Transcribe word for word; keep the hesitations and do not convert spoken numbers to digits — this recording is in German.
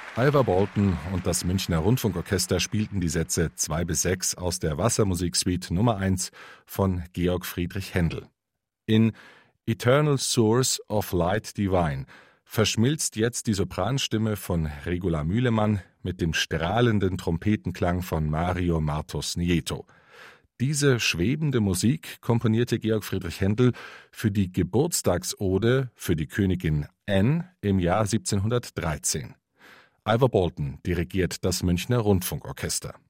Ivor Bolton und das Münchner Rundfunkorchester spielten die Sätze zwei bis sechs aus der Wassermusiksuite Nummer eins von Georg Friedrich Händel. In Eternal Source of Light Divine verschmilzt jetzt die Sopranstimme von Regula Mühlemann mit dem strahlenden Trompetenklang von Mario Martos Nieto. Diese schwebende Musik komponierte Georg Friedrich Händel für die Geburtstagsode für die Königin Anne im Jahr siebzehnhundertdreizehn. Ivor Bolton dirigiert das Münchner Rundfunkorchester.